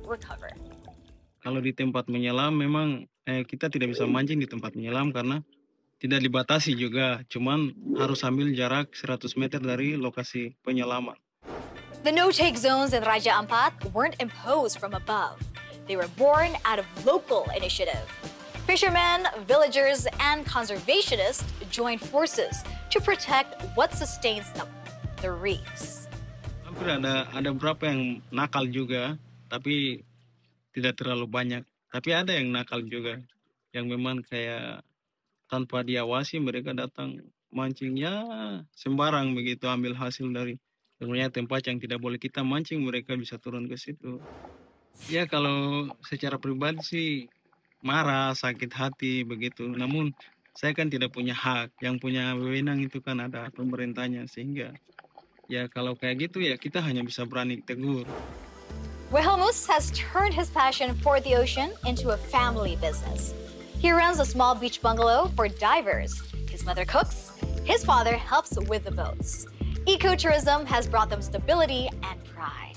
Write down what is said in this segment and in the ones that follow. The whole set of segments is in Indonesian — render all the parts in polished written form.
recover. Kalau di tempat menyelam memang kita tidak bisa mancing di tempat menyelam karena tidak dibatasi juga, cuman harus ambil jarak 100 meter dari lokasi penyelaman. The no-take zones in Raja Ampat weren't imposed from above. They were born out of local initiative. Fishermen, villagers, and conservationists joined forces to protect what sustains them, the reefs. Hampir ada beberapa yang nakal juga, tapi tidak terlalu banyak. Tapi ada yang nakal juga, yang memang kayak tanpa diawasi mereka datang mancingnya sembarang begitu, ambil hasil dari sebenarnya tempat yang tidak boleh kita mancing, mereka bisa turun ke situ. Ya kalau secara pribadi sih marah, sakit hati begitu. Namun saya kan tidak punya hak, yang punya wewenang itu kan ada pemerintahnya, sehingga ya kalau kayak gitu ya kita hanya bisa berani tegur. Wilhelmus has turned his passion for the ocean into a family business. He runs a small beach bungalow for divers. His mother cooks, his father helps with the boats. Ecotourism has brought them stability and pride.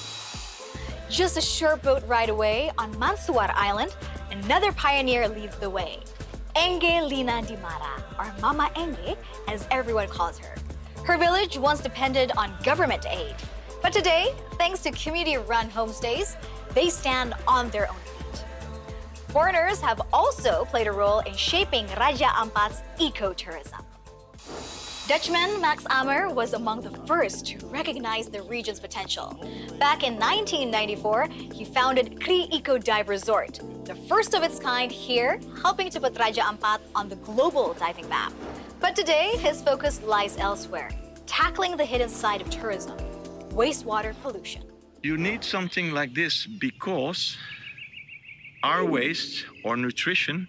Just a short boat ride away on Mansuar Island, another pioneer leads the way. Enge Lina Dimara, or Mama Enge, as everyone calls her. Her village once depended on government aid. But today, thanks to community-run homestays, they stand on their own feet. Foreigners have also played a role in shaping Raja Ampat's ecotourism. Dutchman Max Amer was among the first to recognize the region's potential. Back in 1994, he founded Kri Eco Dive Resort, the first of its kind here, helping to put Raja Ampat on the global diving map. But today, his focus lies elsewhere, tackling the hidden side of tourism, wastewater pollution. You need something like this because our waste or nutrition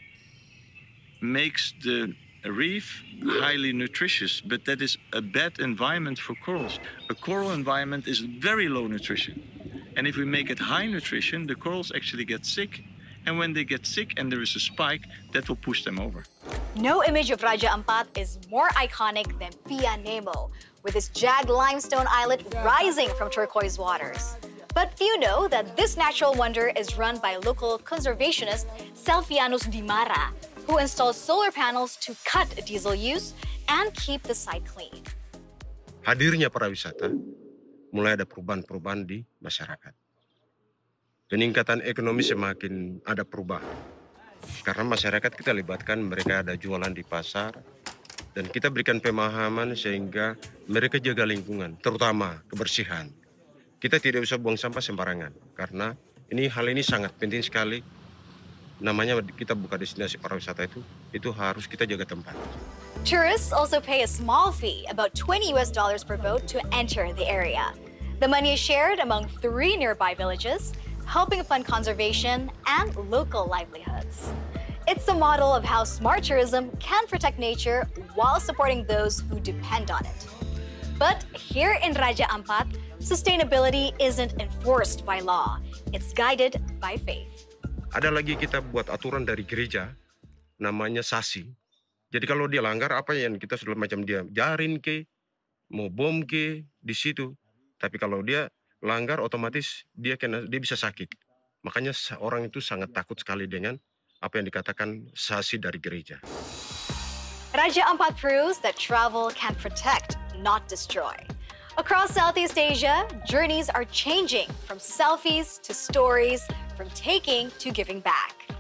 makes the reef highly nutritious, but that is a bad environment for corals. A coral environment is very low nutrition. And if we make it high nutrition, the corals actually get sick. And when they get sick and there is a spike, that will push them over. No image of Raja Ampat is more iconic than Pia Nemo, with its jagged limestone islet rising from turquoise waters. But few know that this natural wonder is run by local conservationist Selfianus Dimara, who installs solar panels to cut diesel use and keep the site clean. Hadirnya pariwisata, mulai ada perubahan-perubahan di masyarakat. Peningkatan ekonomi semakin ada perubahan. Karena masyarakat kita libatkan, mereka ada jualan di pasar, dan kita berikan pemahaman sehingga mereka jaga lingkungan, terutama kebersihan. Kita tidak bisa buang sampah sembarangan, karena hal ini sangat penting sekali. Namanya kita buka destinasi pariwisata itu harus kita jaga tempat. Tourists also pay a small fee, about $20 per boat, to enter the area. The money is shared among 3 nearby villages, helping fund conservation and local livelihoods. It's a model of how smart tourism can protect nature while supporting those who depend on it. But here in Raja Ampat, sustainability isn't enforced by law. It's guided by faith. Ada lagi kita buat aturan dari gereja, namanya sasi. Jadi kalau dia langgar, apa yang kita sudah macam dia jarin ke, mau bom ke di situ. Tapi kalau dia langgar, otomatis dia bisa sakit. Makanya orang itu sangat takut sekali dengan apa yang dikatakan sasi dari gereja. Raja Ampat proves that travel can protect, not destroy. Across Southeast Asia, journeys are changing from selfies to stories, from taking to giving back.